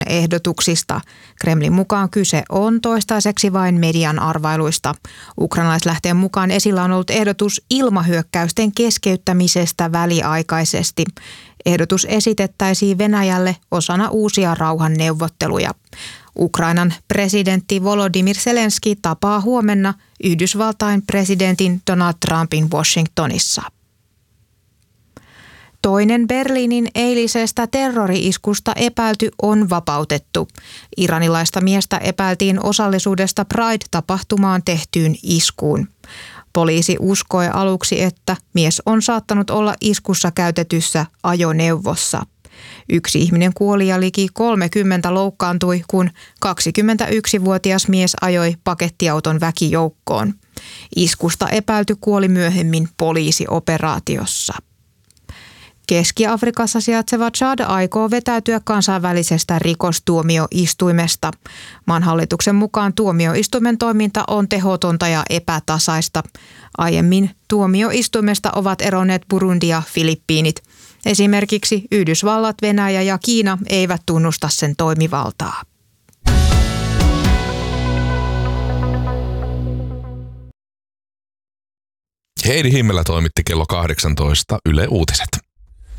ehdotuksista. Kremlin mukaan kyse on toistaiseksi vain median arvailuista. Ukrainalaislähteen mukaan esillä on ollut ehdotus ilmahyökkäysten keskeyttämisestä väliaikaisesti. Ehdotus esitettäisiin Venäjälle osana uusia rauhanneuvotteluja. Ukrainan presidentti Volodymyr Zelenskyi tapaa huomenna Yhdysvaltain presidentin Donald Trumpin Washingtonissa. Toinen Berliinin eilisestä terrori-iskusta epäilty on vapautettu. Iranilaista miestä epäiltiin osallisuudesta Pride-tapahtumaan tehtyyn iskuun. Poliisi uskoi aluksi, että mies on saattanut olla iskussa käytetyssä ajoneuvossa. Yksi ihminen kuoli ja liki 30 loukkaantui, kun 21-vuotias mies ajoi pakettiauton väkijoukkoon. Iskusta epäilty kuoli myöhemmin poliisioperaatiossa. Keski-Afrikassa sijaitseva Chad aikoo vetäytyä kansainvälisestä rikostuomioistuimesta. Maan hallituksen mukaan tuomioistuimen toiminta on tehotonta ja epätasaista. Aiemmin tuomioistuimesta ovat eronneet Burundi ja Filippiinit. Esimerkiksi Yhdysvallat, Venäjä ja Kiina eivät tunnusta sen toimivaltaa. Heidi Himmelä toimitti kello 18 Yle Uutiset.